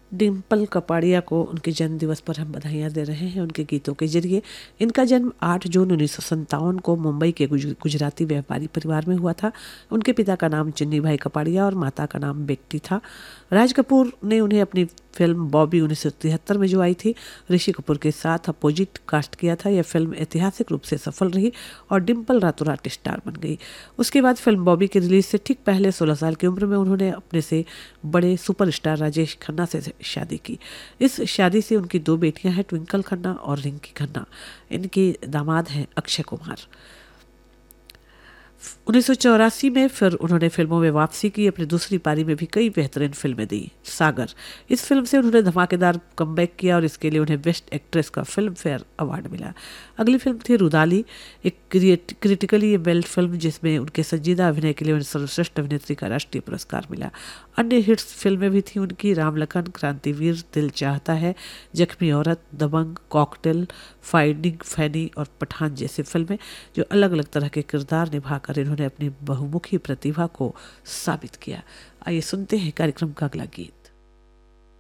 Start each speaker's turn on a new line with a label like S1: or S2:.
S1: डिम्पल कपाड़िया को उनके जन्म दिवस पर हम बधाइयाँ दे रहे हैं उनके गीतों के जरिए। इनका जन्म 8 जून 1957 को मुंबई के गुजराती व्यापारी परिवार में हुआ था। उनके पिता का नाम चुन्नी भाई कपाड़िया और माता का नाम बेक्टी था। राज कपूर ने उन्हें अपनी फिल्म बॉबी 1973 में जो आई थी, ऋषि कपूर के साथ अपोजिट कास्ट किया था। यह फिल्म ऐतिहासिक रूप से सफल रही और डिम्पल रातों रात स्टार बन गई। उसके बाद फिल्म बॉबी की रिलीज से ठीक पहले 16 साल की उम्र में उन्होंने अपने से बड़े सुपरस्टार राजेश खन्ना से शादी की। इस शादी से उनकी 2 बेटियां हैं, ट्विंकल खन्ना और रिंकी खन्ना। इनके दामाद हैं अक्षय कुमार। 1984 में फिर उन्होंने फिल्मों में वापसी की। अपनी दूसरी पारी में भी कई बेहतरीन फिल्में दी। सागर, इस फिल्म से उन्होंने धमाकेदार कमबैक किया और इसके लिए उन्हें बेस्ट एक्ट्रेस का फिल्म फेयर अवार्ड मिला। अगली फिल्म थी रुदाली, एक क्रिटिकली वेल फिल्म जिसमें उनके संजीदा अभिनय के लिए उन्हें सर्वश्रेष्ठ अभिनेत्री का राष्ट्रीय पुरस्कार मिला। अन्य हिट्स फिल्में भी थी उनकी, राम लखन, क्रांतिवीर, दिल चाहता है, जख्मी औरत, दबंग, कॉकटेल, फाइंडिंग फैनी और पठान जैसी फिल्में, जो अलग अलग तरह के किरदार निभाकर इन्होंने अपनी बहुमुखी प्रतिभा को साबित किया। आइए सुनते हैं कार्यक्रम का अगला गीत।